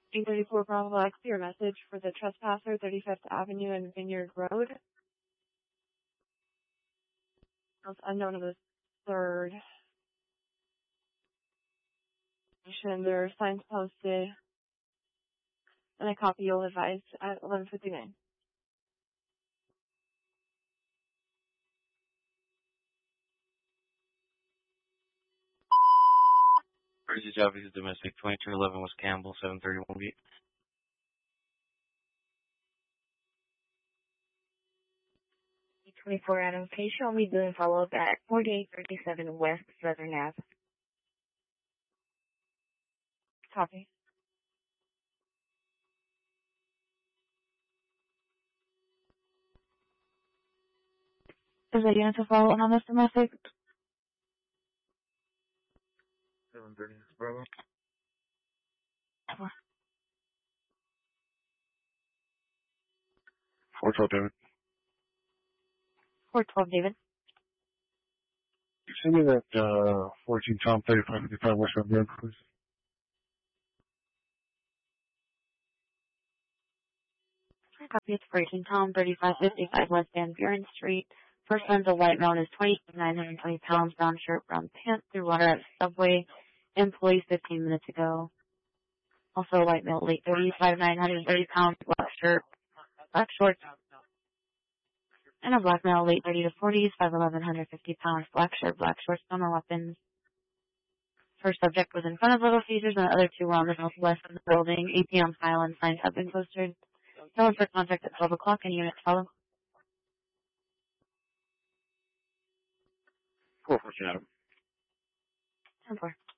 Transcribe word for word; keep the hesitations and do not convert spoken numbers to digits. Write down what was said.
eight thirty-four Bravo X, your message for the trespasser, thirty-fifth Avenue and Vineyard Road. That's unknown of the third. There are signs posted, and a copy you'll advise at eleven fifty-nine. Crazy job, he's domestic. twenty-two eleven West Campbell, seven thirty-one beat. twenty-four Adam Page, I'll be doing follow-up at forty-eight thirty-seven West Southern Ave. Copy. Is there unit to follow on this domestic? seven thirty, Bravo. four twelve, David. four twelve, David. Send me that, uh, fourteen Tom thirty-five fifty-five West Van Buren, please. Copy, it's fourteen Tom thirty-five fifty-five West Van Buren Street. First one's a white male, is twenty-nine hundred twenty pounds, brown shirt, brown pants, through water at Subway. Employee fifteen minutes ago. Also a white male, late thirty-five, nine hundred thirty pounds, black shirt, black shorts. And a black male, late thirty to forties, five eleven, one hundred fifty pounds, black shirt, black shorts, no more weapons. First subject was in front of Little Caesars, and the other two were on the southwest of the building. A P M file and signs have been posted. Tell us for contact at twelve o'clock, and units follow. four fourteen, Adam. ten four.